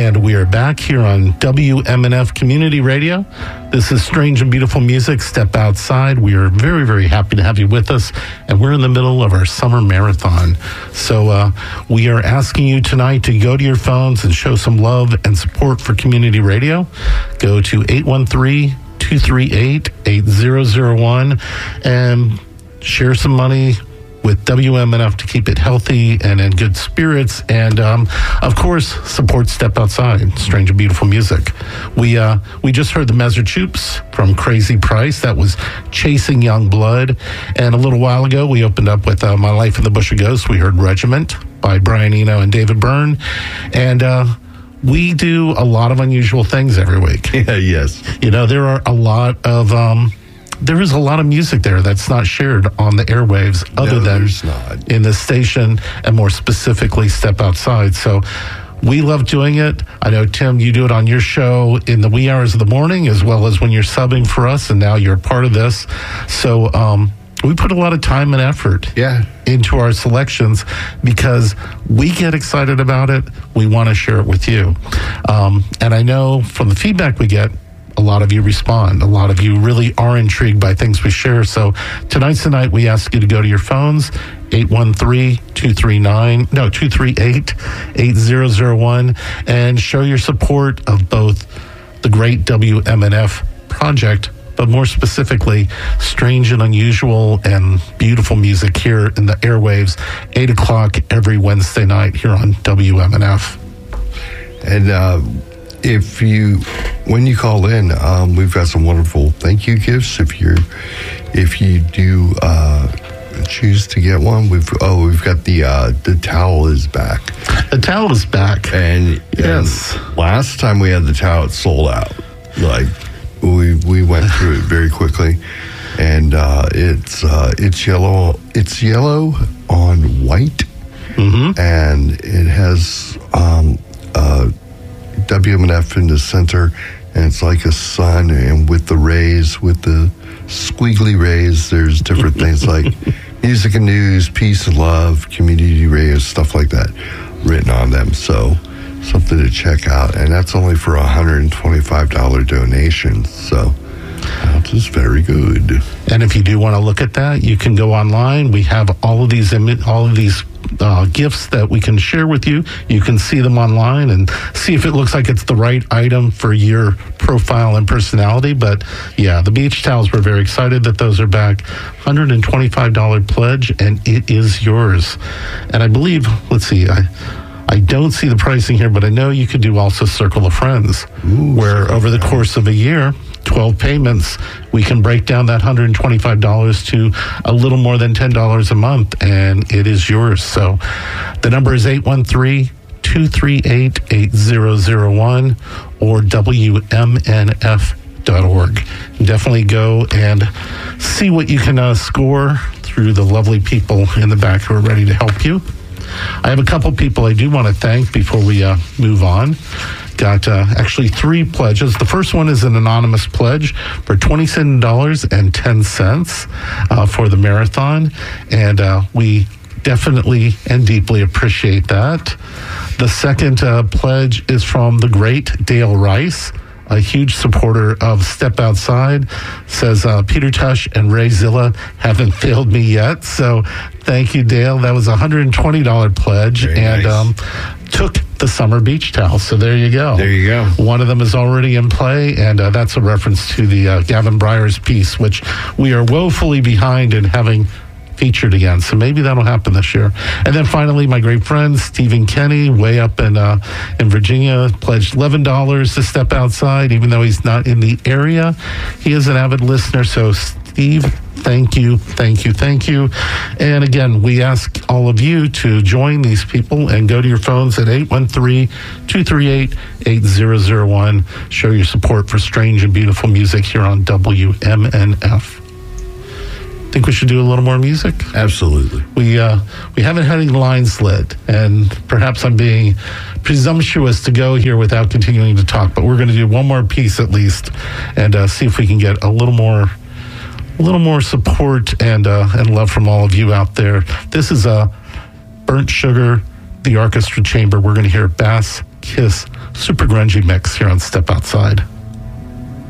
And we are back here on WMNF Community Radio. This is Strange and Beautiful Music, Step Outside. We are very, very happy to have you with us. And we're in the middle of our summer marathon. So we are asking you tonight to go to your phones and show some love and support for community radio. Go to 813-238-8001 and share some money with WMNF to keep it healthy and in good spirits, and of course support Step Outside, Strange and Beautiful Music. We just heard the Mazurchoops from Crazy Price. That was Chasing Young Blood, and a little while ago we opened up with My Life in the Bush of Ghosts. We heard Regiment by Brian Eno and David Byrne, and we do a lot of unusual things every week. Yeah, yes. You know, there are a lot of there is a lot of music there that's not shared on the airwaves other than in the station, and more specifically Step Outside. So we love doing it. I know, Tim, you do it on your show in the wee hours of the morning as well as when you're subbing for us, and now you're part of this. So we put a lot of time and effort into our selections because we get excited about it. We want to share it with you. And I know from the feedback we get, a lot of you respond. A lot of you really are intrigued by things we share. So tonight's the night we ask you to go to your phones, 813-238-8001, and show your support of both the great WMNF project, but more specifically, strange and unusual and beautiful music here in the airwaves, 8 o'clock every Wednesday night here on WMNF. And when you call in, we've got some wonderful thank you gifts. If you do choose to get one, we've got the towel is back. The towel is back, and yes. And last time we had the towel, it sold out. Like we went through it very quickly, and it's yellow. It's yellow on white, and it has WMNF in the center, and it's like a sun, and with the rays, with the squiggly rays, there's different things like music and news, peace and love, community radio, stuff like that written on them. So something to check out, and that's only for a $125 donation. So that is very good. And if you do want to look at that, you can go online. We have all of these gifts that we can share with you. You can see them online and see if it looks like it's the right item for your profile and personality. But yeah, the beach towels, we're very excited that those are back. $125 pledge, and it is yours. And I believe, let's see, I don't see the pricing here, but I know you could do also Circle of Friends, where over the course of a year, 12 payments, we can break down that $125 to a little more than $10 a month, and it is yours. So the number is 813-238-8001 or WMNF.org. Definitely go and see what you can score through the lovely people in the back who are ready to help you. I have a couple people I do want to thank before we move on. Got actually 3 pledges. The first one is an anonymous pledge for $27.10 for the marathon, and we definitely and deeply appreciate that. The second pledge is from the great Dale Rice, a huge supporter of Step Outside, says Peter Tush and Ray Zilla haven't failed me yet. So thank you, Dale. That was a $120 pledge. Very and nice. Took the summer beach towel. So there you go. There you go. One of them is already in play, and that's a reference to the Gavin Bryars piece, which we are woefully behind in having featured again. So maybe that'll happen this year. And then finally, my great friend Stephen Kenny, way up in Virginia, pledged $11 to Step Outside, even though he's not in the area. He is an avid listener. So Steve, thank you. And again, we ask all of you to join these people and go to your phones at 813-238-8001. Show your support for strange and beautiful music here on WMNF. Think we should do a little more music? Absolutely. We haven't had any lines lit, and perhaps I'm being presumptuous to go here without continuing to talk, but we're going to do one more piece at least and see if we can get a little more support and love from all of you out there. This is Burnt Sugar, the Orchestra Chamber. We're going to hear Bass Kiss super grungy mix here on Step Outside.